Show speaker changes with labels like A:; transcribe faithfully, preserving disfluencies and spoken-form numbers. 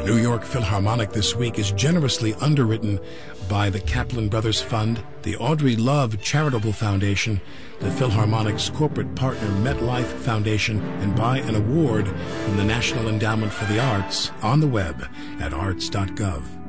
A: New York Philharmonic this week is generously underwritten by the Kaplan Brothers Fund, the Audrey Love Charitable Foundation, the Philharmonic's corporate partner MetLife Foundation, and by an award from the National Endowment for the Arts on the web at arts dot gov.